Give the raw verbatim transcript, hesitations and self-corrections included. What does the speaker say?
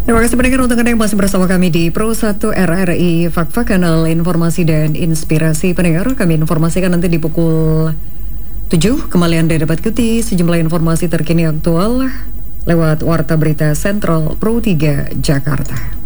Terima kasih pendengar untuk Anda yang masih bersama kami di Pro satu R R I Fakta Kanal Informasi dan Inspirasi. Pendengar, kami informasikan nanti di pukul tujuh kembali Anda dapat ikuti sejumlah informasi terkini aktual lewat Warta Berita Sentral Pro tiga Jakarta.